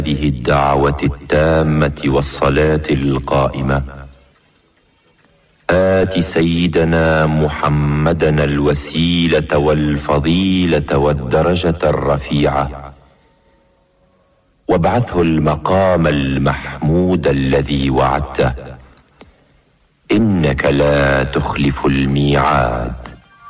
هذه الدعوة التامة والصلاة القائمة آت سيدنا محمدنا الوسيلة والفضيلة والدرجة الرفيعة وابعثه المقام المحمود الذي وعدته إنك لا تخلف الميعاد.